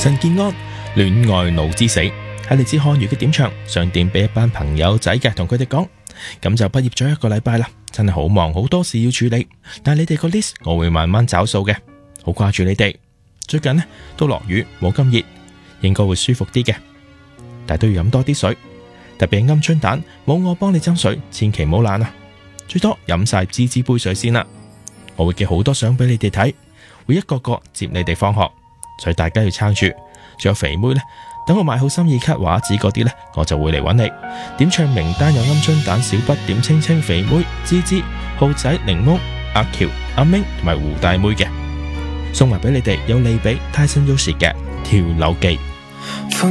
陳建安戀愛腦之死，係嚟自漢語嘅點唱，想點俾一班朋友仔嘅，同佢哋講。咁就畢業咗1個禮拜啦，真係好忙，好多事要處理。但係你哋個 list 我會慢慢找數嘅，好掛住你哋。最近呢都落雨，冇咁熱，應該會舒服啲嘅，但係都要飲多啲水。特別係鵪鶉蛋，冇我幫你斟水，千祈唔好懶啊！最多飲晒支杯水先啦。我會寄好多相俾你哋睇，會一個個接你哋放學，所以大家要撐住。仲有肥妹呢，等我買好心意卡、畫紙嗰啲呢，我就會嚟揾你。點唱名單有鵪鶉蛋、小筆、點青青、肥妹、芝芝、浩仔、檸檬、阿喬、阿明同埋胡大妹嘅，送埋俾你哋有利比、泰森、Yoshi 嘅跳樓記。